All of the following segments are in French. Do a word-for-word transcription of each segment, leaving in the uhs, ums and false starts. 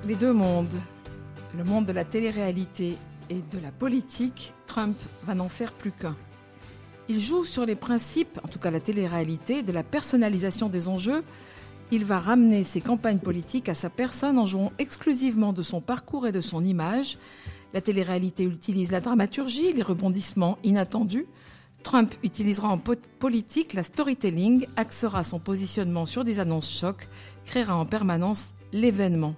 Les deux mondes, le monde de la télé-réalité et de la politique, Trump va n'en faire plus qu'un. Il joue sur les principes, en tout cas la télé-réalité, de la personnalisation des enjeux. Il va ramener ses campagnes politiques à sa personne en jouant exclusivement de son parcours et de son image. La télé-réalité utilise la dramaturgie, les rebondissements inattendus. Trump utilisera en politique la storytelling, axera son positionnement sur des annonces chocs, créera en permanence l'événement.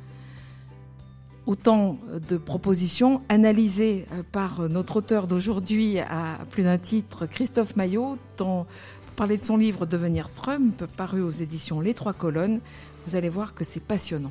Autant de propositions analysées par notre auteur d'aujourd'hui à plus d'un titre, Christophe Maillot, dont pour parler de son livre « Devenir Trump », paru aux éditions Les Trois Colonnes. Vous allez voir que c'est passionnant.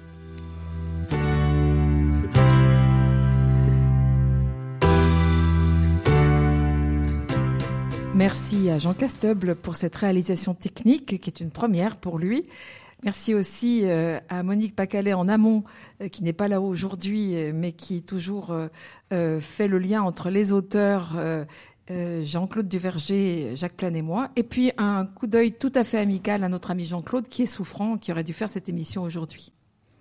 Merci à Jean Casteble pour cette réalisation technique qui est une première pour lui. Merci aussi euh, à Monique Pacalet en amont, euh, qui n'est pas là aujourd'hui, euh, mais qui toujours euh, euh, fait le lien entre les auteurs euh, euh, Jean-Claude Duverger, Jacques Plane et moi. Et puis un coup d'œil tout à fait amical à notre ami Jean-Claude, qui est souffrant, qui aurait dû faire cette émission aujourd'hui.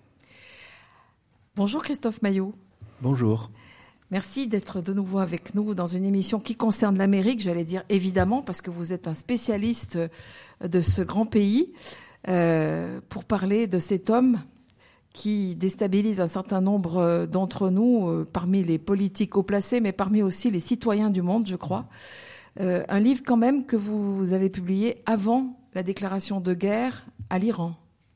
Bonjour Christophe Maillot. Bonjour. Merci d'être de nouveau avec nous dans une émission qui concerne l'Amérique, j'allais dire évidemment, parce que vous êtes un spécialiste de ce grand pays. Euh, pour parler de cet homme qui déstabilise un certain nombre d'entre nous, euh, parmi les politiques haut placés, mais parmi aussi les citoyens du monde, je crois. Euh, un livre quand même que vous avez publié avant la déclaration de guerre à l'Iran.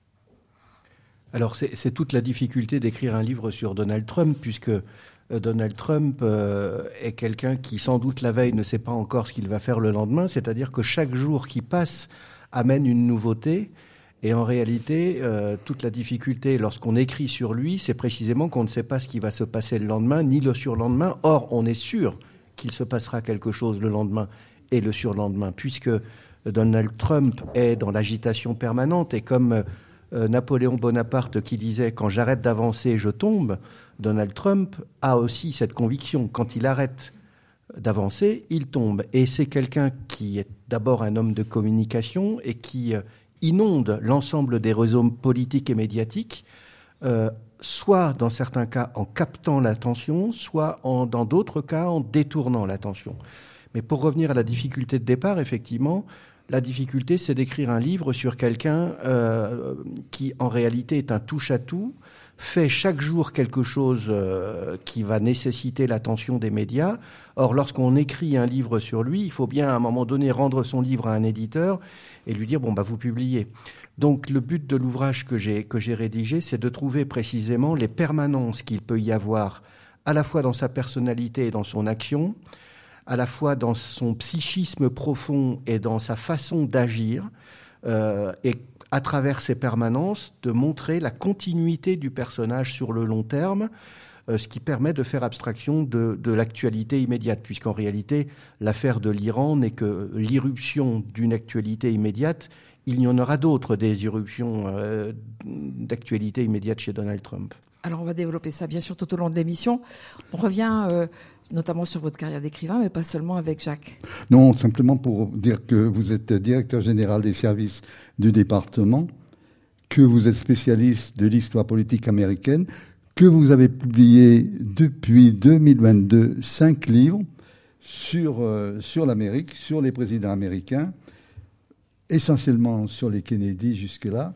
Alors c'est, c'est toute la difficulté d'écrire un livre sur Donald Trump, puisque Donald Trump euh, est quelqu'un qui sans doute la veille ne sait pas encore ce qu'il va faire le lendemain, c'est-à-dire que chaque jour qui passe amène une nouveauté. Et en réalité, euh, toute la difficulté lorsqu'on écrit sur lui, c'est précisément qu'on ne sait pas ce qui va se passer le lendemain, ni le surlendemain. Or, on est sûr qu'il se passera quelque chose le lendemain et le surlendemain, puisque Donald Trump est dans l'agitation permanente. Et comme euh, Napoléon Bonaparte qui disait « quand j'arrête d'avancer, je tombe », Donald Trump a aussi cette conviction. Quand il arrête d'avancer, il tombe. Et c'est quelqu'un qui est d'abord un homme de communication et qui... Euh, inonde l'ensemble des réseaux politiques et médiatiques, euh, soit dans certains cas en captant l'attention, soit en, dans d'autres cas en détournant l'attention. Mais pour revenir à la difficulté de départ, effectivement, la difficulté, c'est d'écrire un livre sur quelqu'un euh, qui, en réalité, est un touche-à-tout, fait chaque jour quelque chose euh, qui va nécessiter l'attention des médias. Or, lorsqu'on écrit un livre sur lui, il faut bien à un moment donné rendre son livre à un éditeur et lui dire « bon, bah, vous publiez ». Donc, le but de l'ouvrage que j'ai, que j'ai rédigé, c'est de trouver précisément les permanences qu'il peut y avoir, à la fois dans sa personnalité et dans son action, à la fois dans son psychisme profond et dans sa façon d'agir, euh, et à travers ces permanences, de montrer la continuité du personnage sur le long terme, euh, ce qui permet de faire abstraction de, de l'actualité immédiate, puisqu'en réalité, l'affaire de l'Iran n'est que l'irruption d'une actualité immédiate. Il y en aura d'autres, des irruptions euh, d'actualité immédiate chez Donald Trump. Alors, on va développer ça, bien sûr, tout au long de l'émission. On revient euh, notamment sur votre carrière d'écrivain, mais pas seulement avec Jacques. Non, simplement pour dire que vous êtes directeur général des services du département, que vous êtes spécialiste de l'histoire politique américaine, que vous avez publié depuis deux mille vingt-deux cinq livres sur, euh, sur l'Amérique, sur les présidents américains, essentiellement sur les Kennedy jusque-là,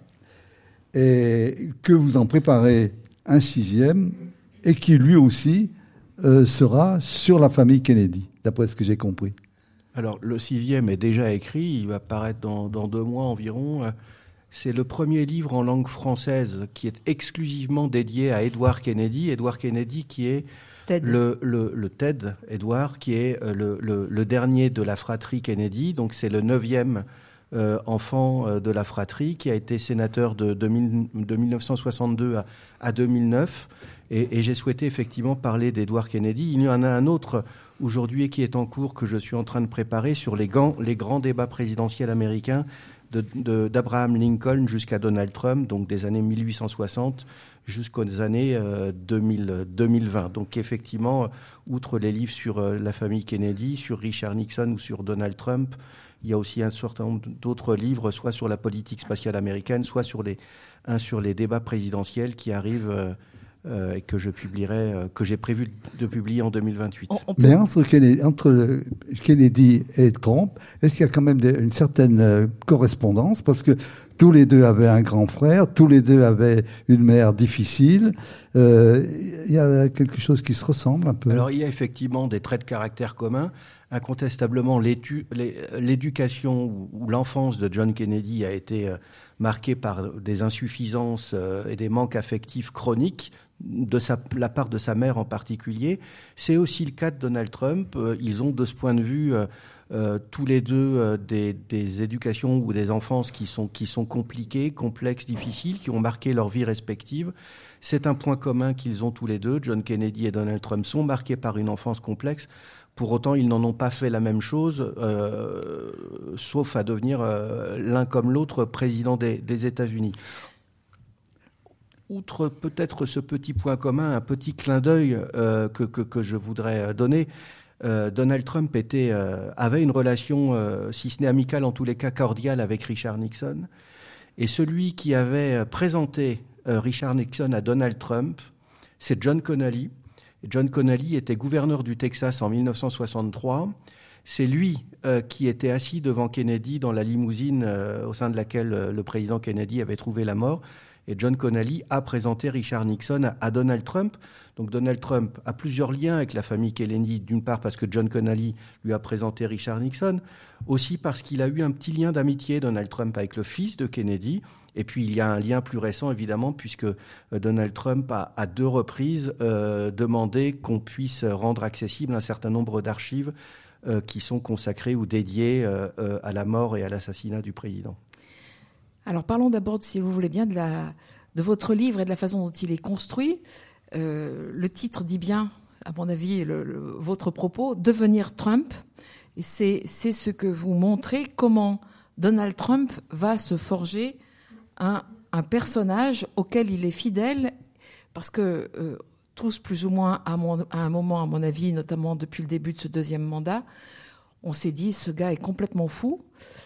et que vous en préparez un sixième, et qui lui aussi euh, sera sur la famille Kennedy, d'après ce que j'ai compris. Alors, le sixième est déjà écrit, il va paraître dans, dans deux mois environ. C'est le premier livre en langue française qui est exclusivement dédié à Edward Kennedy. Edward Kennedy qui est Ted. Le, le, le Ted, Edward, qui est le, le, le dernier de la fratrie Kennedy, donc c'est le neuvième Euh, enfant euh, de la fratrie, qui a été sénateur de, de, mille, de mille neuf cent soixante-deux à, à deux mille neuf. Et, et j'ai souhaité effectivement parler d'Edward Kennedy. Il y en a un autre aujourd'hui qui est en cours, que je suis en train de préparer, sur les, grands, les grands débats présidentiels américains de, de, d'Abraham Lincoln jusqu'à Donald Trump, donc des années mille huit cent soixante jusqu'aux années euh, deux mille, deux mille vingt. Donc effectivement, outre les livres sur euh, la famille Kennedy, sur Richard Nixon ou sur Donald Trump, Il y a aussi un certain nombre d'autres livres, soit sur la politique spatiale américaine, soit sur les, un sur les débats présidentiels qui arrivent euh, euh, et que je publierai, euh, que j'ai prévu de publier en deux mille vingt-huit. On, on peut... Mais entre Kennedy, entre Kennedy et Trump, est-ce qu'il y a quand même des, une certaine euh, correspondance? Parce que tous les deux avaient un grand frère, tous les deux avaient une mère difficile. Euh, il y a quelque chose qui se ressemble un peu. Alors il y a effectivement des traits de caractère communs. Incontestablement, l'étu- l'éducation ou l'enfance de John Kennedy a été marquée par des insuffisances et des manques affectifs chroniques de sa, la part de sa mère en particulier. C'est aussi le cas de Donald Trump. Ils ont de ce point de vue euh, tous les deux euh, des, des éducations ou des enfances qui sont, qui sont compliquées, complexes, difficiles, qui ont marqué leur vie respective. C'est un point commun qu'ils ont tous les deux. John Kennedy et Donald Trump sont marqués par une enfance complexe. Pour autant, ils n'en ont pas fait la même chose, euh, sauf à devenir euh, l'un comme l'autre président des, des États-Unis. Outre peut-être ce petit point commun, un petit clin d'œil euh, que, que, que je voudrais donner, euh, Donald Trump était, euh, avait une relation, euh, si ce n'est amicale, en tous les cas cordiale avec Richard Nixon. Et celui qui avait présenté euh, Richard Nixon à Donald Trump, c'est John Connally. John Connally était gouverneur du Texas en dix-neuf cent soixante-trois. C'est lui euh, qui était assis devant Kennedy dans la limousine euh, au sein de laquelle euh, le président Kennedy avait trouvé la mort. Et John Connally a présenté Richard Nixon à, à Donald Trump. Donc Donald Trump a plusieurs liens avec la famille Kennedy, d'une part parce que John Connally lui a présenté Richard Nixon, aussi parce qu'il a eu un petit lien d'amitié, Donald Trump, avec le fils de Kennedy. Et puis il y a un lien plus récent, évidemment, puisque Donald Trump a, à deux reprises, euh, demandé qu'on puisse rendre accessible un certain nombre d'archives euh, qui sont consacrées ou dédiées euh, euh, à la mort et à l'assassinat du président. Alors parlons d'abord, si vous voulez bien, de, la, de votre livre et de la façon dont il est construit. Euh, le titre dit bien, à mon avis, le, le, votre propos, « Devenir Trump ». Et c'est, c'est ce que vous montrez, comment Donald Trump va se forger un, un personnage auquel il est fidèle, parce que euh, tous, plus ou moins, à, mon, à un moment, à mon avis, notamment depuis le début de ce deuxième mandat, on s'est dit, ce gars est complètement fou.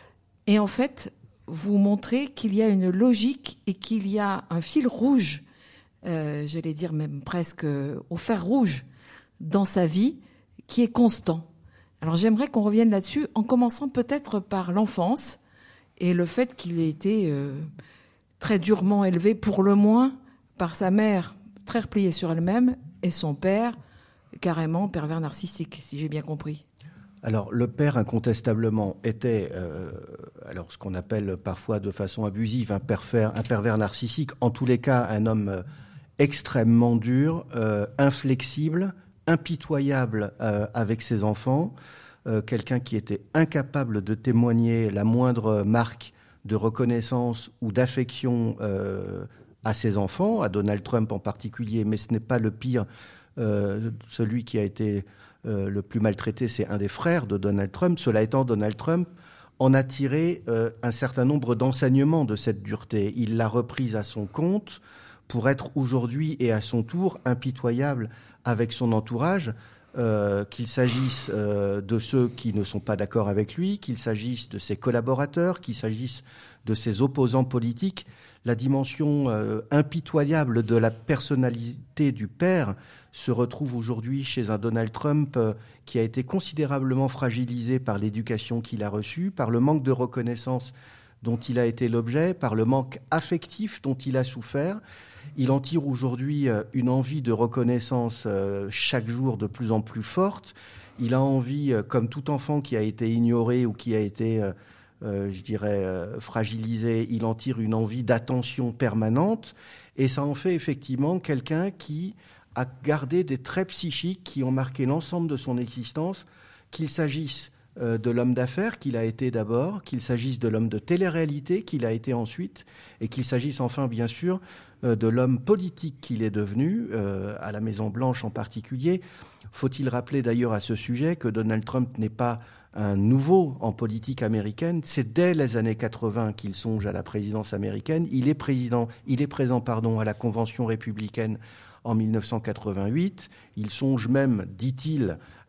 Et en fait, vous montrez qu'il y a une logique et qu'il y a un fil rouge, euh, j'allais dire même presque au fer rouge, dans sa vie, qui est constant. Alors j'aimerais qu'on revienne là-dessus, en commençant peut-être par l'enfance et le fait qu'il ait été euh, très durement élevé, pour le moins, par sa mère, très repliée sur elle-même, et son père, carrément pervers narcissique, si j'ai bien compris. Alors, le père, incontestablement, était euh, alors ce qu'on appelle parfois de façon abusive un pervers, un pervers narcissique, en tous les cas un homme euh, extrêmement dur, euh, inflexible, impitoyable euh, avec ses enfants, euh, quelqu'un qui était incapable de témoigner la moindre marque de reconnaissance ou d'affection euh, à ses enfants, à Donald Trump en particulier, mais ce n'est pas le pire. Euh, celui qui a été euh, le plus maltraité, c'est un des frères de Donald Trump. Cela étant, Donald Trump en a tiré euh, un certain nombre d'enseignements de cette dureté. Il l'a reprise à son compte pour être aujourd'hui et à son tour impitoyable avec son entourage, euh, qu'il s'agisse euh, de ceux qui ne sont pas d'accord avec lui, qu'il s'agisse de ses collaborateurs, qu'il s'agisse de ses opposants politiques. La dimension euh, impitoyable de la personnalité du père se retrouve aujourd'hui chez un Donald Trump euh, qui a été considérablement fragilisé par l'éducation qu'il a reçue, par le manque de reconnaissance dont il a été l'objet, par le manque affectif dont il a souffert. Il en tire aujourd'hui euh, une envie de reconnaissance euh, chaque jour de plus en plus forte. Il a envie, euh, comme tout enfant qui a été ignoré ou qui a été... Euh, Euh, je dirais, euh, fragilisé, il en tire une envie d'attention permanente, et ça en fait effectivement quelqu'un qui a gardé des traits psychiques qui ont marqué l'ensemble de son existence, qu'il s'agisse euh, de l'homme d'affaires qu'il a été d'abord, qu'il s'agisse de l'homme de télé-réalité qu'il a été ensuite, et qu'il s'agisse enfin bien sûr euh, de l'homme politique qu'il est devenu, euh, à la Maison-Blanche en particulier. Faut-il rappeler d'ailleurs à ce sujet que Donald Trump n'est pas un nouveau en politique américaine. C'est dès les années quatre-vingts qu'il songe à la présidence américaine. Il est président, il est présent, pardon, à la Convention républicaine en mille neuf cent quatre-vingt-huit. Il songe même, dit-il,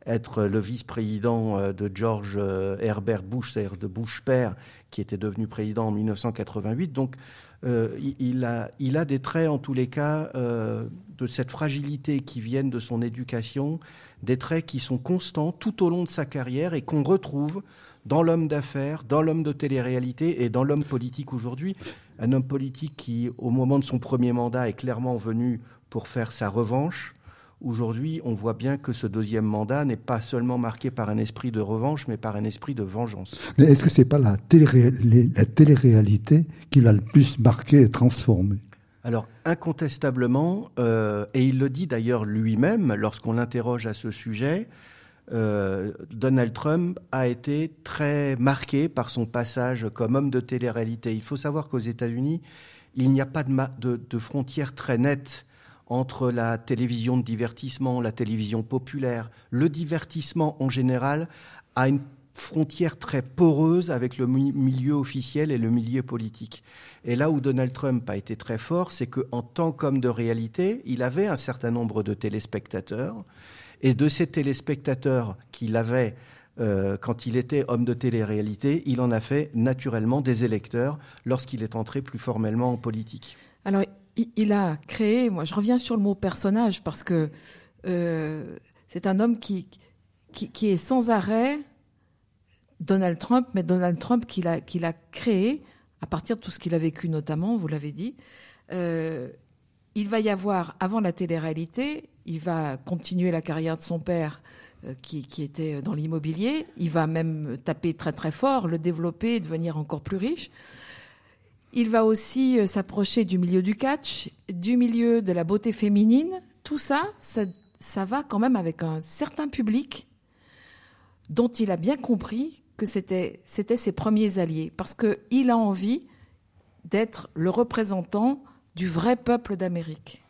être le vice-président de George Herbert Bush, c'est-à-dire de Bush père, qui était devenu président en dix-neuf cent quatre-vingt-huit. Donc, euh, il, a, il a des traits, en tous les cas, euh, de cette fragilité qui viennent de son éducation, des traits qui sont constants tout au long de sa carrière et qu'on retrouve dans l'homme d'affaires, dans l'homme de télé-réalité et dans l'homme politique aujourd'hui. Un homme politique qui, au moment de son premier mandat, est clairement venu pour faire sa revanche. Aujourd'hui, on voit bien que ce deuxième mandat n'est pas seulement marqué par un esprit de revanche, mais par un esprit de vengeance. Mais est-ce que ce n'est pas la, télé- la télé-réalité qui l'a le plus marqué et transformé ? Alors, incontestablement, euh, et il le dit d'ailleurs lui-même lorsqu'on l'interroge à ce sujet, euh, Donald Trump a été très marqué par son passage comme homme de télé-réalité. Il faut savoir qu'aux États-Unis, il n'y a pas de, ma- de, de frontière très nette entre la télévision de divertissement, la télévision populaire. Le divertissement, en général, a une frontière très poreuse avec le milieu officiel et le milieu politique. Et là où Donald Trump a été très fort, c'est qu'en tant qu'homme de réalité, il avait un certain nombre de téléspectateurs. Et de ces téléspectateurs qu'il avait euh, quand il était homme de télé-réalité, il en a fait naturellement des électeurs lorsqu'il est entré plus formellement en politique. Alors, il a créé, moi je reviens sur le mot personnage, parce que euh, c'est un homme qui, qui, qui est sans arrêt Donald Trump, mais Donald Trump qu'il a, qu'il a créé à partir de tout ce qu'il a vécu notamment, vous l'avez dit. Euh, il va y avoir, avant la télé-réalité, il va continuer la carrière de son père euh, qui, qui était dans l'immobilier. Il va même taper très très fort, le développer, devenir encore plus riche. Il va aussi euh, s'approcher du milieu du catch, du milieu de la beauté féminine. Tout ça, ça, ça va quand même avec un certain public dont il a bien compris que c'était, c'était ses premiers alliés. Parce qu'il a envie d'être le représentant du vrai peuple d'Amérique.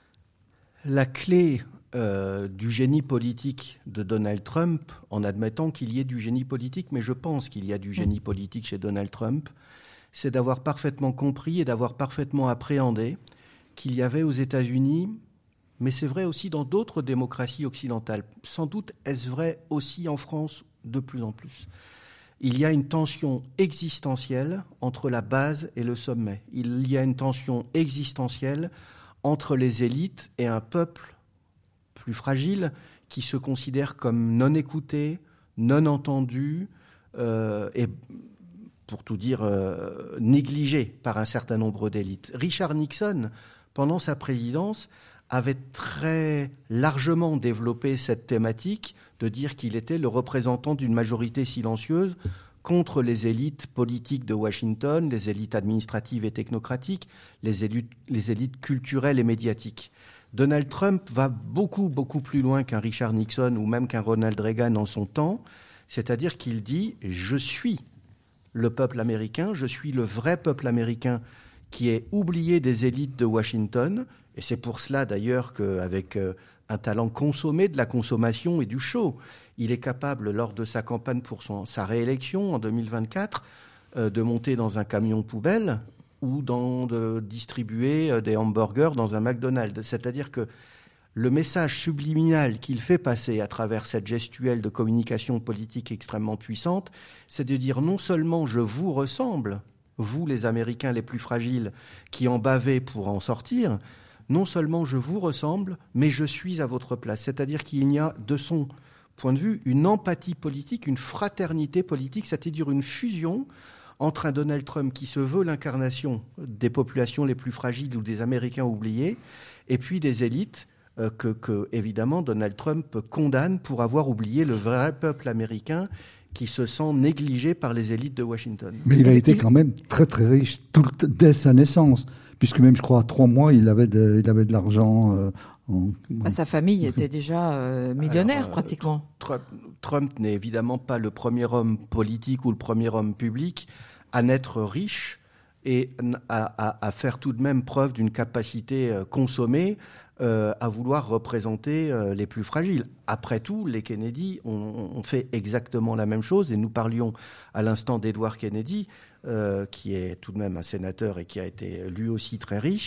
La clé euh, du génie politique de Donald Trump, en admettant qu'il y ait du génie politique, mais je pense qu'il y a du génie politique chez Donald Trump, c'est d'avoir parfaitement compris et d'avoir parfaitement appréhendé qu'il y avait aux États-Unis, mais c'est vrai aussi dans d'autres démocraties occidentales, sans doute est-ce vrai aussi en France de plus en plus, il y a une tension existentielle entre la base et le sommet. Il y a une tension existentielle entre les élites et un peuple plus fragile qui se considère comme non écouté, non entendu euh, et pour tout dire, euh, négligé par un certain nombre d'élites. Richard Nixon, pendant sa présidence, avait très largement développé cette thématique de dire qu'il était le représentant d'une majorité silencieuse contre les élites politiques de Washington, les élites administratives et technocratiques, les élites, les élites culturelles et médiatiques. Donald Trump va beaucoup, beaucoup plus loin qu'un Richard Nixon ou même qu'un Ronald Reagan en son temps, c'est-à-dire qu'il dit « je suis » le peuple américain, je suis le vrai peuple américain qui est oublié des élites de Washington, et c'est pour cela d'ailleurs qu'avec euh, un talent consommé de la consommation et du show, il est capable, lors de sa campagne pour son, sa réélection en deux mille vingt-quatre, euh, de monter dans un camion poubelle ou dans, de distribuer euh, des hamburgers dans un McDonald's. C'est-à-dire que le message subliminal qu'il fait passer à travers cette gestuelle de communication politique extrêmement puissante, c'est de dire non seulement je vous ressemble, vous les Américains les plus fragiles qui en bavez pour en sortir, non seulement je vous ressemble, mais je suis à votre place. C'est-à-dire qu'il y a, de son point de vue, une empathie politique, une fraternité politique, c'est-à-dire une fusion entre un Donald Trump qui se veut l'incarnation des populations les plus fragiles ou des Américains oubliés, et puis des élites Que, que, évidemment, Donald Trump condamne pour avoir oublié le vrai peuple américain qui se sent négligé par les élites de Washington. Mais il a été quand même très, très riche tout le, dès sa naissance, puisque même, je crois, à trois mois, il avait de, il avait de l'argent. Euh, en, en... Sa famille était déjà euh, millionnaire, Alors, pratiquement. Trump, Trump n'est évidemment pas le premier homme politique ou le premier homme public à naître riche et à, à, à faire tout de même preuve d'une capacité euh, consommée Euh, à vouloir représenter euh, les plus fragiles. Après tout, les Kennedy ont, ont fait exactement la même chose, et nous parlions à l'instant d'Edward Kennedy, euh, qui est tout de même un sénateur et qui a été lui aussi très riche.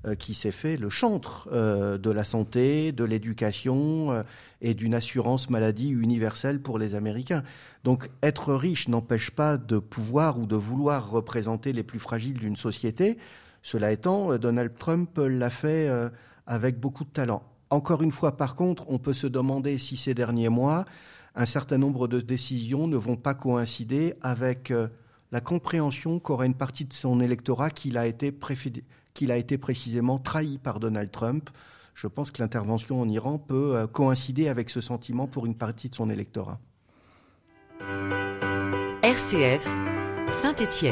euh, qui s'est fait le chantre euh, de la santé, de l'éducation euh, et d'une assurance maladie universelle pour les Américains. Donc être riche n'empêche pas de pouvoir ou de vouloir représenter les plus fragiles d'une société. Cela étant, Donald Trump l'a fait euh, avec beaucoup de talent. Encore une fois, par contre, on peut se demander si ces derniers mois, un certain nombre de décisions ne vont pas coïncider avec euh, la compréhension qu'aura une partie de son électorat qu'il a été, préfé- qu'il a été précisément trahi par Donald Trump. Je pense que l'intervention en Iran peut euh, coïncider avec ce sentiment pour une partie de son électorat. R C F, Saint-Étienne.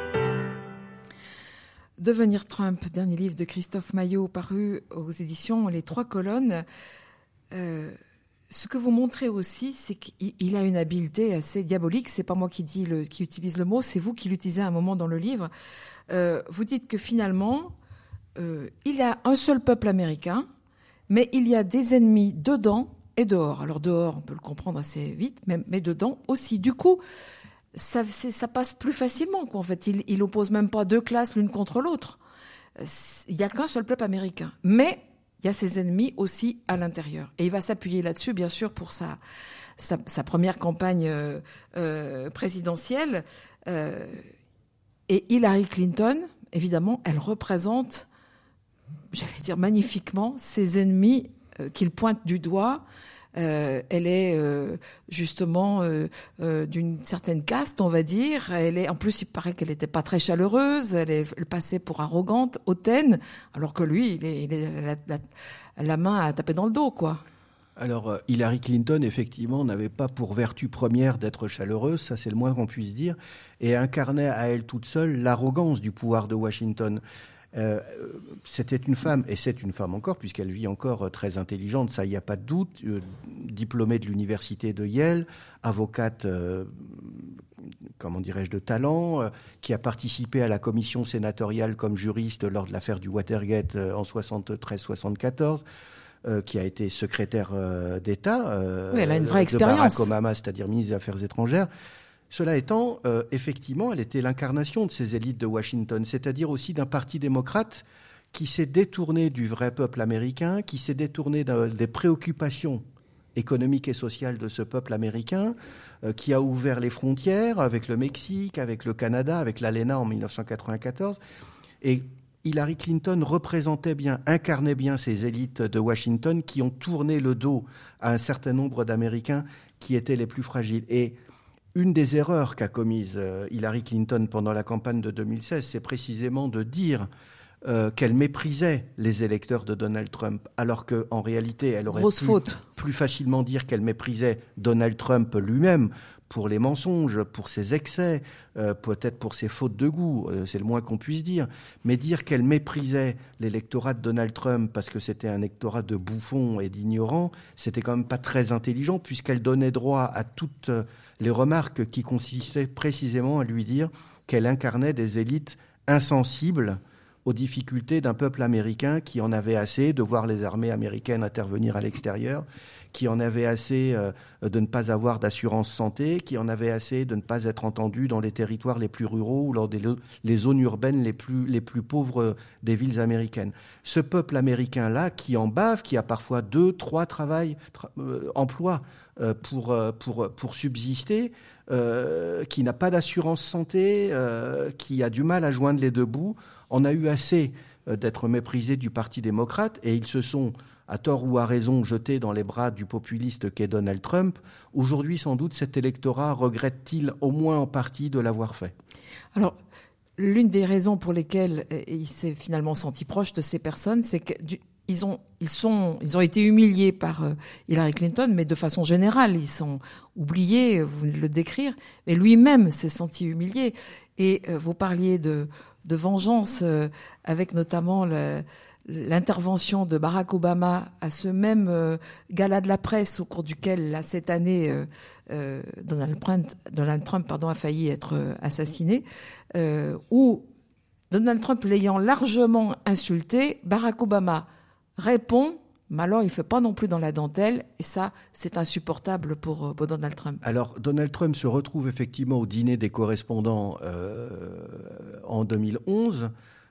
Devenir Trump, dernier livre de Christophe Maillot, paru aux éditions Les Trois Colonnes. Euh, ce que vous montrez aussi, c'est qu'il a une habileté assez diabolique. C'est pas moi qui, dis le, qui utilise le mot, c'est vous qui l'utilisez à un moment dans le livre. Euh, vous dites que finalement, euh, il y a un seul peuple américain, mais il y a des ennemis dedans et dehors. Alors dehors, on peut le comprendre assez vite, mais, mais dedans aussi. Du coup, Ça, ça passe plus facilement, quoi. En fait, il, il oppose même pas deux classes l'une contre l'autre. Il n'y a qu'un seul peuple américain. Mais il y a ses ennemis aussi à l'intérieur. Et il va s'appuyer là-dessus, bien sûr, pour sa, sa, sa première campagne euh, euh, présidentielle. Euh, et Hillary Clinton, évidemment, elle représente, j'allais dire magnifiquement, ses ennemis euh, qu'il pointe du doigt. Euh, elle est euh, justement euh, euh, d'une certaine caste, on va dire. Elle est, en plus, il paraît qu'elle n'était pas très chaleureuse. Elle, est, elle passait pour arrogante, hautaine, alors que lui, il est, il est la, la, la main à taper dans le dos, quoi. Alors, Hillary Clinton, effectivement, n'avait pas pour vertu première d'être chaleureuse, ça c'est le moins qu'on puisse dire, et incarnait à elle toute seule l'arrogance du pouvoir de Washington. Euh, c'était une femme, et c'est une femme encore, puisqu'elle vit encore euh, très intelligente, ça il n'y a pas de doute, euh, diplômée de l'université de Yale, avocate, euh, comment dirais-je, de talent, euh, qui a participé à la commission sénatoriale comme juriste lors de l'affaire du Watergate euh, en soixante-treize soixante-quatorze, euh, qui a été secrétaire euh, d'État euh, oui, elle a une vraie de expérience. Barack Obama, c'est-à-dire ministre des Affaires étrangères. Cela étant, euh, effectivement, elle était l'incarnation de ces élites de Washington, c'est-à-dire aussi d'un parti démocrate qui s'est détourné du vrai peuple américain, qui s'est détourné des préoccupations économiques et sociales de ce peuple américain, euh, qui a ouvert les frontières avec le Mexique, avec le Canada, avec l'A L E N A en dix-neuf cent quatre-vingt-quatorze. Et Hillary Clinton représentait bien, incarnait bien ces élites de Washington qui ont tourné le dos à un certain nombre d'Américains qui étaient les plus fragiles. Et une des erreurs qu'a commise euh, Hillary Clinton pendant la campagne de deux mille seize, c'est précisément de dire euh, qu'elle méprisait les électeurs de Donald Trump, alors qu'en réalité, elle aurait Grosse pu faute. plus facilement dire qu'elle méprisait Donald Trump lui-même pour les mensonges, pour ses excès, euh, peut-être pour ses fautes de goût, euh, c'est le moins qu'on puisse dire, mais dire qu'elle méprisait l'électorat de Donald Trump parce que c'était un électorat de bouffons et d'ignorants, c'était quand même pas très intelligent, puisqu'elle donnait droit à toutes les remarques qui consistaient précisément à lui dire qu'elle incarnait des élites insensibles aux difficultés d'un peuple américain qui en avait assez de voir les armées américaines intervenir à l'extérieur, qui en avait assez euh, de ne pas avoir d'assurance santé, qui en avait assez de ne pas être entendu dans les territoires les plus ruraux ou dans les zones urbaines les plus, les plus pauvres des villes américaines. Ce peuple américain-là, qui en bave, qui a parfois deux, trois travails, tra- euh, emplois euh, pour, euh, pour, pour subsister, euh, qui n'a pas d'assurance santé, euh, qui a du mal à joindre les deux bouts, on a eu assez euh, d'être méprisé du Parti démocrate et ils se sont, à tort ou à raison, jetés dans les bras du populiste qu'est Donald Trump. Aujourd'hui, sans doute, cet électorat regrette-t-il au moins en partie de l'avoir fait. Alors, l'une des raisons pour lesquelles il s'est finalement senti proche de ces personnes, c'est qu'ils ont, ils sont, ils ont été humiliés par Hillary Clinton, mais de façon générale, ils sont oubliés, vous venez de le décrire, mais lui-même s'est senti humilié. Et vous parliez de, de vengeance, avec notamment le, l'intervention de Barack Obama à ce même euh, gala de la presse au cours duquel, là, cette année, euh, euh, Donald Trump, Donald Trump pardon, a failli être euh, assassiné, euh, où Donald Trump l'ayant largement insulté, Barack Obama répond, mais alors il ne fait pas non plus dans la dentelle, et ça, c'est insupportable pour, pour Donald Trump. Alors, Donald Trump se retrouve effectivement au dîner des correspondants euh, en deux mille onze,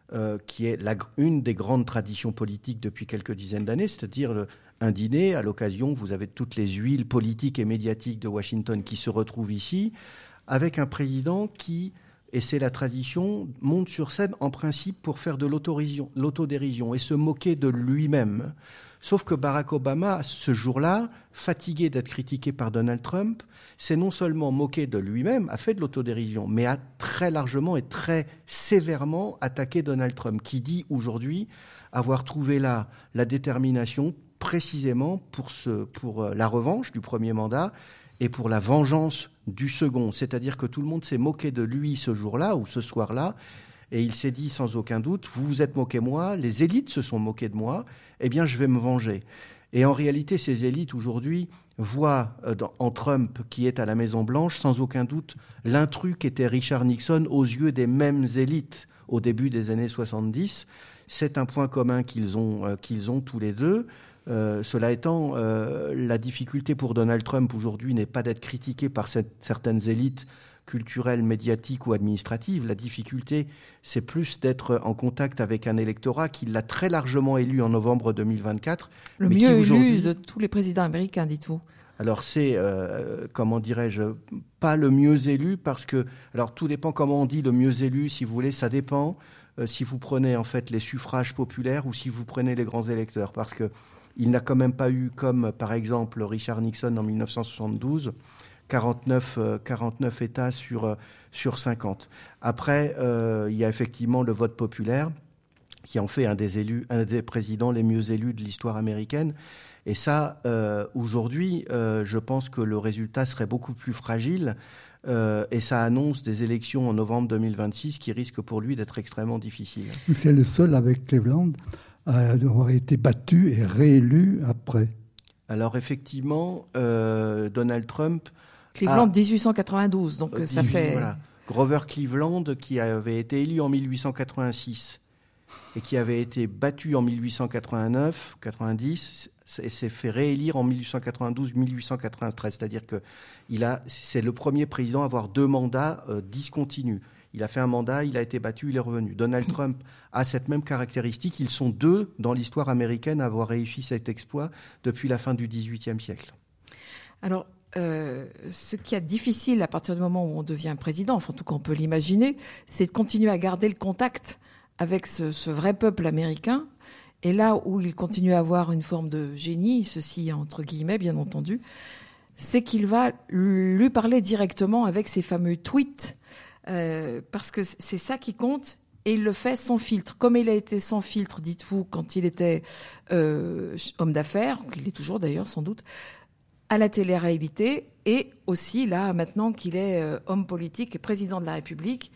euh, qui est la, une des grandes traditions politiques depuis quelques dizaines d'années, c'est-à-dire le, un dîner à l'occasion, vous avez toutes les huiles politiques et médiatiques de Washington qui se retrouvent ici, avec un président qui, et c'est la tradition, monte sur scène en principe pour faire de l'autodérision et se moquer de lui-même. Sauf que Barack Obama, ce jour-là, fatigué d'être critiqué par Donald Trump, s'est non seulement moqué de lui-même, a fait de l'autodérision, mais a très largement et très sévèrement attaqué Donald Trump, qui dit aujourd'hui avoir trouvé là la détermination précisément pour, ce, pour la revanche du premier mandat et pour la vengeance du second. C'est-à-dire que tout le monde s'est moqué de lui ce jour-là ou ce soir-là, et il s'est dit sans aucun doute, vous vous êtes moqué de moi, les élites se sont moquées de moi, eh bien je vais me venger. Et en réalité, ces élites aujourd'hui voient dans, en Trump, qui est à la Maison-Blanche, sans aucun doute l'intrus qu'était Richard Nixon aux yeux des mêmes élites au début des années soixante-dix. C'est un point commun qu'ils ont, euh, qu'ils ont tous les deux. Euh, cela étant, euh, la difficulté pour Donald Trump aujourd'hui n'est pas d'être critiqué par cette, certaines élites culturelles, médiatiques ou administratives. La difficulté, c'est plus d'être en contact avec un électorat qui l'a très largement élu en novembre deux mille vingt-quatre. Le mieux élu de tous les présidents américains, dites-vous. Alors c'est, euh, comment dirais-je, pas le mieux élu parce que, alors tout dépend comment on dit le mieux élu, si vous voulez, ça dépend euh, si vous prenez en fait les suffrages populaires ou si vous prenez les grands électeurs, parce que il n'a quand même pas eu, comme par exemple Richard Nixon en mille neuf cent soixante-douze, quarante-neuf, euh, quarante-neuf États sur, euh, sur cinquante. Après, euh, il y a effectivement le vote populaire qui en fait un des élus, un des présidents les mieux élus de l'histoire américaine. Et ça, euh, aujourd'hui, euh, je pense que le résultat serait beaucoup plus fragile. Euh, et ça annonce des élections en novembre deux mille vingt-six qui risquent pour lui d'être extrêmement difficiles. C'est le seul avec Cleveland à avoir été battu et réélu après. Alors effectivement, euh, Donald Trump... Cleveland, a... dix-huit cent quatre-vingt-douze, donc euh, ça fait... Voilà. Grover Cleveland, qui avait été élu en mille huit cent quatre-vingt-six et qui avait été battu en mille huit cent quatre-vingt-neuf quatre-vingt-dix, s'est fait réélire en mille huit cent quatre-vingt-douze mille huit cent quatre-vingt-treize. C'est-à-dire que il a, c'est le premier président à avoir deux mandats euh, discontinus. Il a fait un mandat, il a été battu, il est revenu. Donald Trump a cette même caractéristique. Ils sont deux dans l'histoire américaine à avoir réussi cet exploit depuis la fin du dix-huitième siècle. Alors, euh, ce qui est difficile à partir du moment où on devient président, enfin, en tout cas on peut l'imaginer, c'est de continuer à garder le contact avec ce, ce vrai peuple américain. Et là où il continue à avoir une forme de génie, ceci entre guillemets bien entendu, c'est qu'il va lui parler directement avec ses fameux tweets. Euh, parce que c'est ça qui compte, et il le fait sans filtre. Comme il a été sans filtre, dites-vous, quand il était euh, homme d'affaires, qu'il est toujours d'ailleurs sans doute, à la télé-réalité, et aussi là, maintenant qu'il est euh, homme politique et président de la République,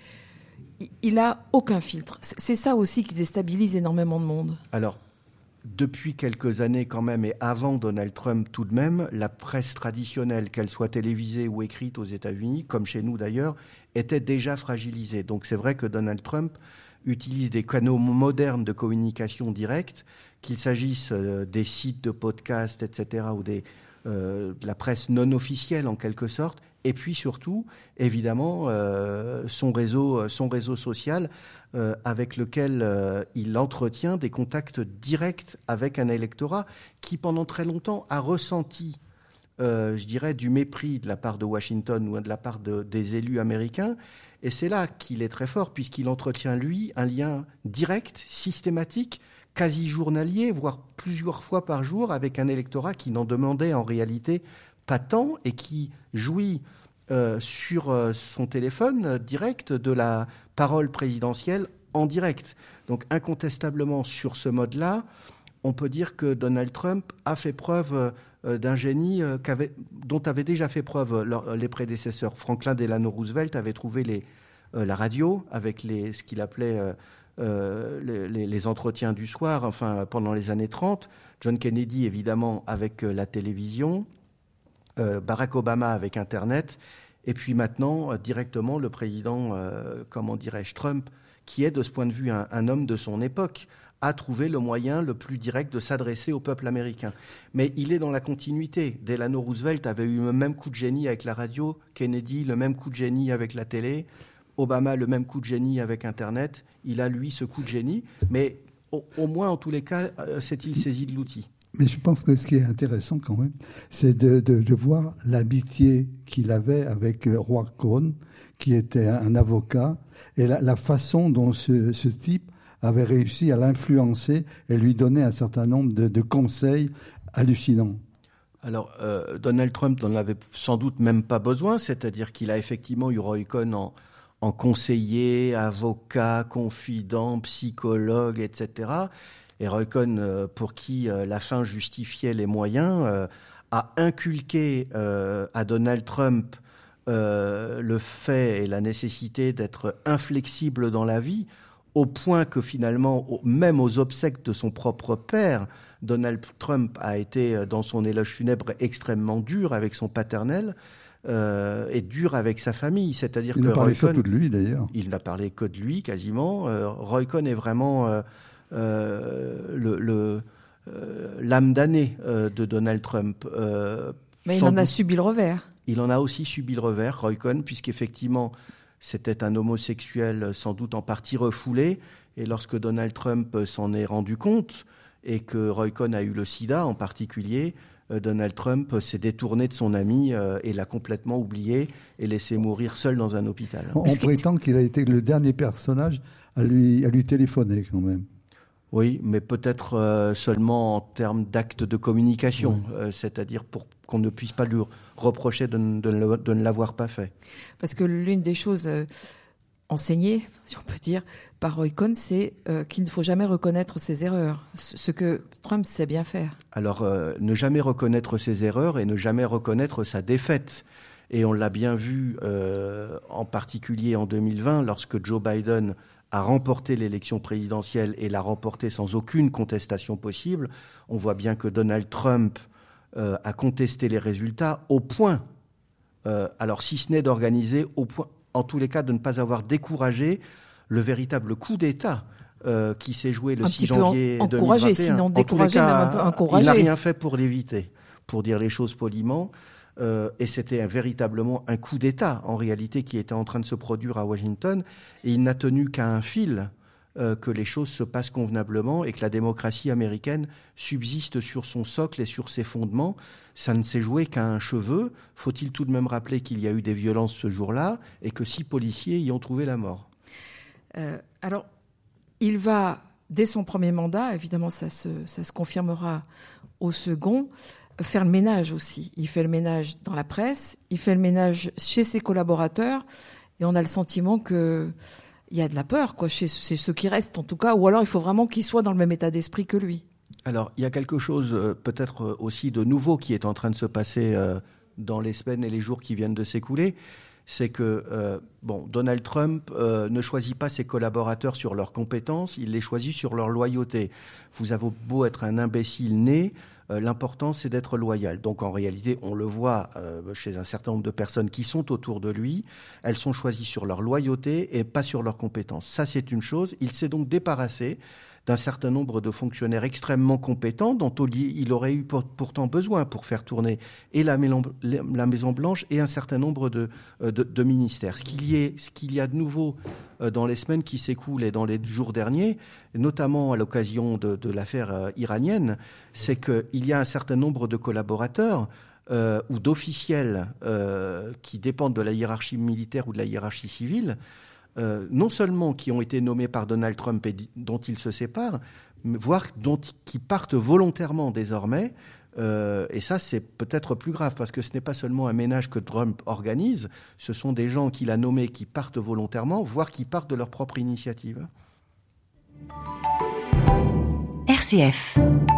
il n'a aucun filtre. C'est ça aussi qui déstabilise énormément de monde. Alors, depuis quelques années quand même, et avant Donald Trump tout de même, la presse traditionnelle, qu'elle soit télévisée ou écrite aux États-Unis, comme chez nous d'ailleurs, était déjà fragilisée. Donc c'est vrai que Donald Trump utilise des canaux modernes de communication directe, qu'il s'agisse euh, des sites de podcasts, et cetera, ou des, euh, de la presse non officielle en quelque sorte, et puis surtout, évidemment, euh, son réseau, son réseau social euh, avec lequel euh, il entretient des contacts directs avec un électorat qui, pendant très longtemps, a ressenti, euh, je dirais, du mépris de la part de Washington ou de la part de, des élus américains. Et c'est là qu'il est très fort, puisqu'il entretient, lui, un lien direct, systématique, quasi journalier, voire plusieurs fois par jour, avec un électorat qui n'en demandait en réalité pas tant et qui jouit euh, sur euh, son téléphone euh, direct de la parole présidentielle en direct. Donc incontestablement sur ce mode-là, on peut dire que Donald Trump a fait preuve euh, d'un génie euh, qu'avait, dont avaient déjà fait preuve leur, les prédécesseurs. Franklin Delano Roosevelt avait trouvé les, euh, la radio avec les, ce qu'il appelait euh, euh, les, les, les entretiens du soir, enfin pendant les années trente. John Kennedy évidemment avec euh, la télévision. Euh, Barack Obama avec Internet, et puis maintenant, euh, directement, le président, euh, comment dirais-je, Trump, qui est de ce point de vue un, un homme de son époque, a trouvé le moyen le plus direct de s'adresser au peuple américain. Mais il est dans la continuité. Delano Roosevelt avait eu le même coup de génie avec la radio, Kennedy, le même coup de génie avec la télé. Obama le même coup de génie avec Internet, il a lui ce coup de génie, mais au, au moins en tous les cas, euh, s'est-il saisi de l'outil. Mais je pense que ce qui est intéressant quand même, c'est de, de, de voir l'amitié qu'il avait avec euh, Roy Cohn, qui était un, un avocat, et la, la façon dont ce, ce type avait réussi à l'influencer et lui donner un certain nombre de, de conseils hallucinants. Alors, euh, Donald Trump n'en avait sans doute même pas besoin, c'est-à-dire qu'il a effectivement eu Roy Cohn en, en conseiller, avocat, confident, psychologue, et cetera. Et Roy Cohn, euh, pour qui euh, la fin justifiait les moyens, euh, a inculqué euh, à Donald Trump euh, le fait et la nécessité d'être inflexible dans la vie, au point que finalement, au, même aux obsèques de son propre père, Donald Trump a été, dans son éloge funèbre, extrêmement dur avec son paternel euh, et dur avec sa famille. C'est-à-dire il que n'a parlé Roy Cohn, que de lui, d'ailleurs. Il n'a parlé que de lui, quasiment. Euh, Roy Cohn est vraiment euh, euh, le, le, euh, l'âme damnée euh, de Donald Trump. Euh, Mais il en a subi le revers. Il en a aussi subi le revers, Roy Cohn, puisqu'effectivement, c'était un homosexuel sans doute en partie refoulé. Et lorsque Donald Trump s'en est rendu compte, et que Roy Cohn a eu le sida en particulier, euh, Donald Trump s'est détourné de son ami euh, et l'a complètement oublié et laissé mourir seul dans un hôpital. On, on prétend qu'il a été le dernier personnage à lui, à lui téléphoner quand même. Oui, mais peut-être euh, seulement en termes d'actes de communication, oui. euh, c'est-à-dire pour qu'on ne puisse pas lui reprocher de, de, de ne l'avoir pas fait. Parce que l'une des choses euh, enseignées, si on peut dire, par Roy Cohn, c'est euh, qu'il ne faut jamais reconnaître ses erreurs, ce que Trump sait bien faire. Alors, euh, ne jamais reconnaître ses erreurs et ne jamais reconnaître sa défaite. Et on l'a bien vu, euh, en particulier en deux mille vingt, lorsque Joe Biden a remporté l'élection présidentielle et l'a remportée sans aucune contestation possible. On voit bien que Donald Trump euh, a contesté les résultats au point, euh, alors si ce n'est d'organiser, au point, en tous les cas de ne pas avoir découragé le véritable coup d'État euh, qui s'est joué le un six janvier en, encouragé, deux mille vingt et un. Sinon découragé, cas, même un peu encouragé. Il n'a rien fait pour l'éviter, pour dire les choses poliment. Euh, et c'était un, véritablement un coup d'État, en réalité, qui était en train de se produire à Washington. Et il n'a tenu qu'à un fil euh, que les choses se passent convenablement et que la démocratie américaine subsiste sur son socle et sur ses fondements. Ça ne s'est joué qu'à un cheveu. Faut-il tout de même rappeler qu'il y a eu des violences ce jour-là et que six policiers y ont trouvé la mort. Euh, alors, il va, dès son premier mandat, évidemment ça se, ça se confirmera au second, faire le ménage aussi. Il fait le ménage dans la presse, il fait le ménage chez ses collaborateurs, et on a le sentiment qu'il y a de la peur, quoi, chez, chez ceux qui restent en tout cas, ou alors il faut vraiment qu'ils soient dans le même état d'esprit que lui. Alors, il y a quelque chose euh, peut-être euh, aussi de nouveau qui est en train de se passer euh, dans les semaines et les jours qui viennent de s'écouler. C'est que euh, bon, Donald Trump euh, ne choisit pas ses collaborateurs sur leurs compétences, il les choisit sur leur loyauté. Vous avez beau être un imbécile né, euh, l'important c'est d'être loyal. Donc en réalité, on le voit euh, chez un certain nombre de personnes qui sont autour de lui, elles sont choisies sur leur loyauté et pas sur leurs compétences. Ça c'est une chose. Il s'est donc débarrassé d'un certain nombre de fonctionnaires extrêmement compétents dont il aurait eu pourtant besoin pour faire tourner et la Maison-Blanche et un certain nombre de, de, de ministères. Ce qu'il y ait, ce qu'il y a de nouveau dans les semaines qui s'écoulent et dans les jours derniers, notamment à l'occasion de, de l'affaire iranienne, c'est qu'il y a un certain nombre de collaborateurs euh, ou d'officiels euh, qui dépendent de la hiérarchie militaire ou de la hiérarchie civile, Euh, non seulement qui ont été nommés par Donald Trump et dont il se sépare, mais voire dont, qui partent volontairement désormais. Euh, et ça, c'est peut-être plus grave, parce que ce n'est pas seulement un ménage que Trump organise, ce sont des gens qu'il a nommés qui partent volontairement, voire qui partent de leur propre initiative. R C F.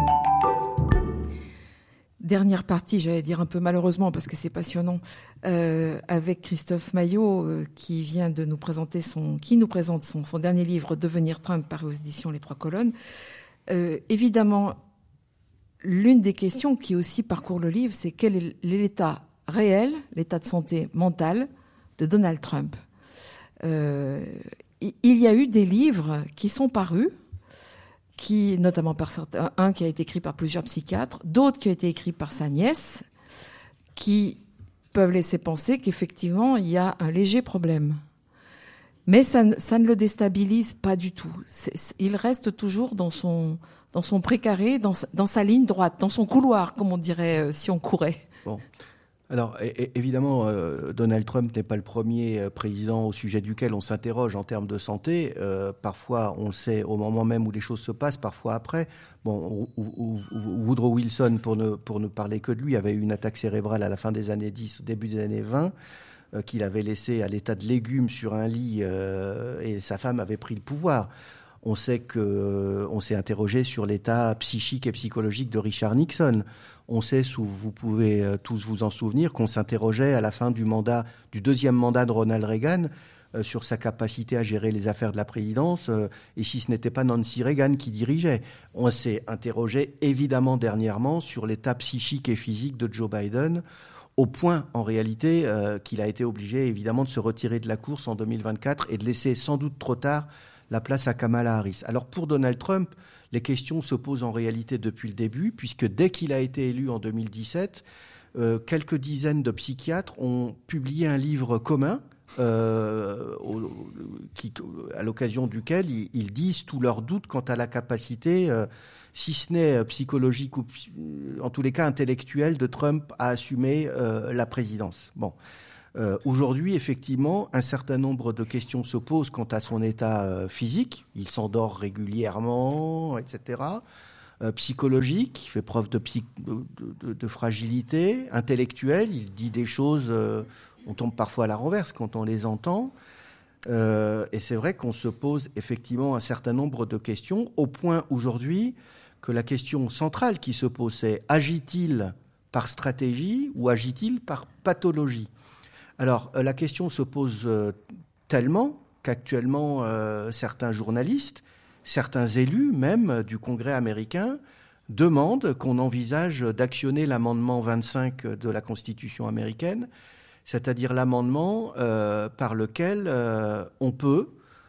Dernière partie, j'allais dire un peu malheureusement parce que c'est passionnant, euh, avec Christophe Maillot euh, qui vient de nous présenter son, qui nous présente son, son dernier livre Devenir Trump, paru aux éditions Les Trois Colonnes. Euh, évidemment, l'une des questions qui aussi parcourt le livre, c'est quel est l'état réel, l'état de santé mentale de Donald Trump. Euh, il y a eu des livres qui sont parus, qui, notamment par certains, un qui a été écrit par plusieurs psychiatres, d'autres qui ont été écrits par sa nièce, qui peuvent laisser penser qu'effectivement, il y a un léger problème. Mais ça, ça ne le déstabilise pas du tout. C'est, il reste toujours dans son, dans son précaré, dans, dans sa ligne droite, dans son couloir, comme on dirait euh, si on courait. Bon. Alors, é- évidemment, euh, Donald Trump n'est pas le premier euh, président au sujet duquel on s'interroge en termes de santé. Euh, parfois, on le sait au moment même où les choses se passent, parfois après. Bon, ou, ou, ou, Woodrow Wilson, pour ne, pour ne parler que de lui, avait eu une attaque cérébrale à la fin des années dix, au début des années vingt, euh, qu'il avait laissé à l'état de légume sur un lit euh, et sa femme avait pris le pouvoir. On sait que, euh, on s'est interrogé sur l'état psychique et psychologique de Richard Nixon. On sait, vous pouvez tous vous en souvenir, qu'on s'interrogeait à la fin du mandat, du deuxième mandat de Ronald Reagan euh, sur sa capacité à gérer les affaires de la présidence, euh, et si ce n'était pas Nancy Reagan qui dirigeait. On s'est interrogé évidemment dernièrement sur l'état psychique et physique de Joe Biden, au point en réalité euh, qu'il a été obligé évidemment de se retirer de la course en deux mille vingt-quatre et de laisser sans doute trop tard la place à Kamala Harris. Alors pour Donald Trump, les questions se posent en réalité depuis le début, puisque dès qu'il a été élu en deux mille dix-sept, euh, quelques dizaines de psychiatres ont publié un livre commun euh, au, qui, à l'occasion duquel ils, ils disent tous leurs doutes quant à la capacité, euh, si ce n'est psychologique ou en tous les cas intellectuelle, de Trump à assumer euh, la présidence. Bon. Euh, aujourd'hui, effectivement, un certain nombre de questions se posent quant à son état euh, physique. Il s'endort régulièrement, et cetera. Euh, psychologique, il fait preuve de, psy- de, de, de fragilité. Intellectuelle, il dit des choses, euh, on tombe parfois à la renverse quand on les entend. Euh, et c'est vrai qu'on se pose effectivement un certain nombre de questions, au point aujourd'hui que la question centrale qui se pose, c'est agit-il par stratégie ou agit-il par pathologie ? Alors, euh, la question se pose euh, tellement qu'actuellement, euh, certains journalistes, certains élus même euh, du Congrès américain demandent qu'on envisage d'actionner l'amendement vingt-cinq de la Constitution américaine, c'est-à-dire l'amendement euh, par lequel euh, on peut,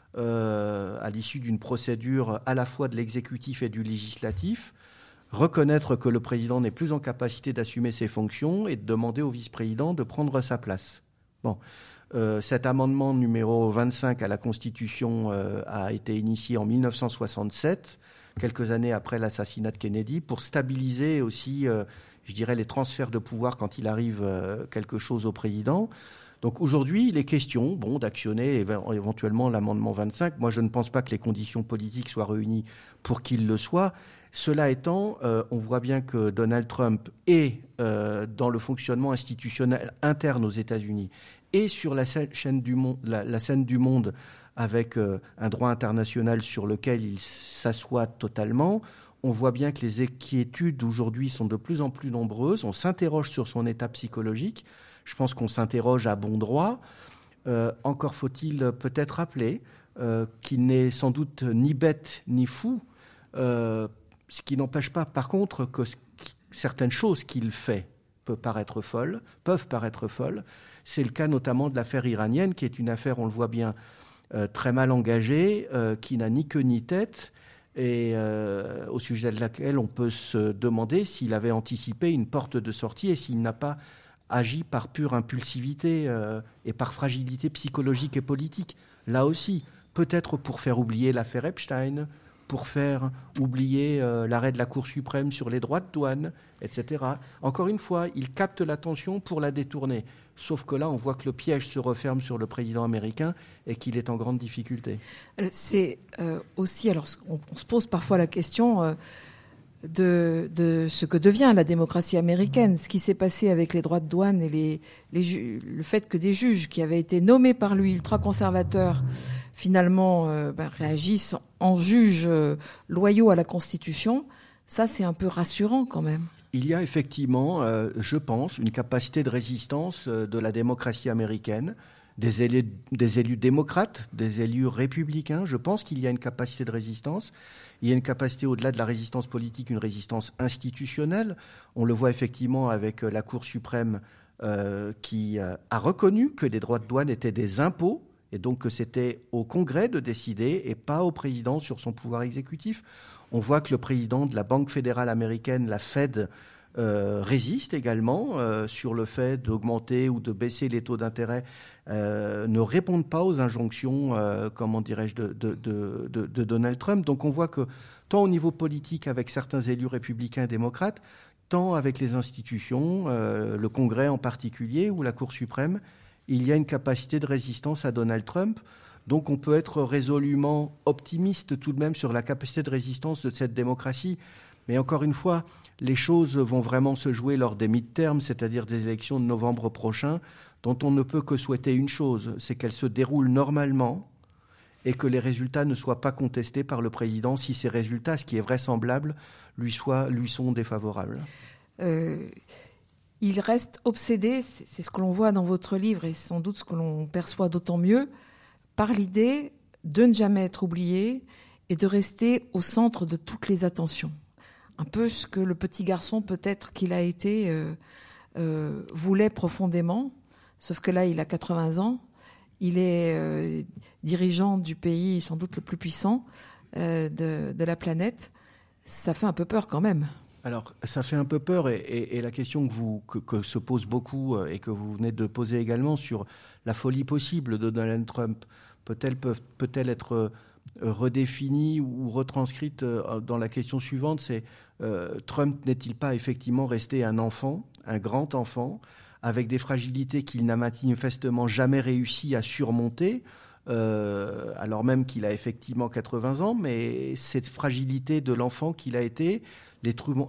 euh, à l'issue d'une procédure à la fois de l'exécutif et du législatif, reconnaître que le président n'est plus en capacité d'assumer ses fonctions et de demander au vice-président de prendre sa place. Bon, euh, cet amendement numéro vingt-cinq à la Constitution euh, a été initié en dix-neuf cent soixante-sept, quelques années après l'assassinat de Kennedy, pour stabiliser aussi, euh, je dirais, les transferts de pouvoir quand il arrive euh, quelque chose au président. Donc aujourd'hui, il est question bon, d'actionner éventuellement l'amendement vingt-cinq. Moi, je ne pense pas que les conditions politiques soient réunies pour qu'il le soit. Cela étant, euh, on voit bien que Donald Trump est euh, dans le fonctionnement institutionnel interne aux États-Unis et sur la scène du monde, la, la scène du monde avec euh, un droit international sur lequel il s'assoit totalement. On voit bien que les inquiétudes aujourd'hui sont de plus en plus nombreuses. On s'interroge sur son état psychologique. Je pense qu'on s'interroge à bon droit. Euh, encore faut-il peut-être rappeler euh, qu'il n'est sans doute ni bête ni fou, euh, ce qui n'empêche pas, par contre, que certaines choses qu'il fait peuvent paraître folles, peuvent paraître folles. C'est le cas notamment de l'affaire iranienne, qui est une affaire, on le voit bien, euh, très mal engagée, euh, qui n'a ni queue ni tête, et euh, au sujet de laquelle on peut se demander s'il avait anticipé une porte de sortie et s'il n'a pas agi par pure impulsivité euh, et par fragilité psychologique et politique. Là aussi, peut-être pour faire oublier l'affaire Epstein, pour faire oublier euh, l'arrêt de la Cour suprême sur les droits de douane, et cetera. Encore une fois, il capte l'attention pour la détourner. Sauf que là, on voit que le piège se referme sur le président américain et qu'il est en grande difficulté. C'est euh, aussi, alors on, on se pose parfois la question euh, de, de ce que devient la démocratie américaine, ce qui s'est passé avec les droits de douane et les, les ju- le fait que des juges qui avaient été nommés par lui, ultra-conservateurs, finalement euh, ben, réagissent en juges euh, loyaux à la Constitution. Ça, c'est un peu rassurant quand même. Il y a effectivement, euh, je pense, une capacité de résistance euh, de la démocratie américaine, des élus, des élus démocrates, des élus républicains. Je pense qu'il y a une capacité de résistance. Il y a une capacité, au-delà de la résistance politique, une résistance institutionnelle. On le voit effectivement avec euh, la Cour suprême euh, qui euh, a reconnu que les droits de douane étaient des impôts et donc que c'était au Congrès de décider et pas au président sur son pouvoir exécutif. On voit que le président de la Banque fédérale américaine, la Fed, euh, résistent également euh, sur le fait d'augmenter ou de baisser les taux d'intérêt, euh, ne répondent pas aux injonctions, euh, comment dirais-je, de, de, de, de, de Donald Trump. Donc on voit que tant au niveau politique avec certains élus républicains et démocrates, tant avec les institutions, euh, le Congrès en particulier ou la Cour suprême, il y a une capacité de résistance à Donald Trump. Donc on peut être résolument optimiste tout de même sur la capacité de résistance de cette démocratie. Mais encore une fois, les choses vont vraiment se jouer lors des mid-terms, c'est-à-dire des élections de novembre prochain, dont on ne peut que souhaiter une chose, c'est qu'elles se déroulent normalement et que les résultats ne soient pas contestés par le président si ces résultats, ce qui est vraisemblable, lui, soient, lui sont défavorables. Euh, il reste obsédé, c'est ce que l'on voit dans votre livre et sans doute ce que l'on perçoit d'autant mieux, par l'idée de ne jamais être oublié et de rester au centre de toutes les attentions. Un peu ce que le petit garçon, peut-être qu'il a été, euh, euh, voulait profondément, sauf que là, il a quatre-vingts ans, il est euh, dirigeant du pays sans doute le plus puissant euh, de, de la planète. Ça fait un peu peur quand même. Alors, ça fait un peu peur et, et, et la question que, vous, que, que se pose beaucoup et que vous venez de poser également sur la folie possible de Donald Trump, peut-elle, peut, peut-elle être redéfinie ou retranscrite dans la question suivante, c'est euh, Trump n'est-il pas effectivement resté un enfant, un grand enfant, avec des fragilités qu'il n'a manifestement jamais réussi à surmonter, euh, alors même qu'il a effectivement quatre-vingts ans, mais cette fragilité de l'enfant qu'il a été, les, trou-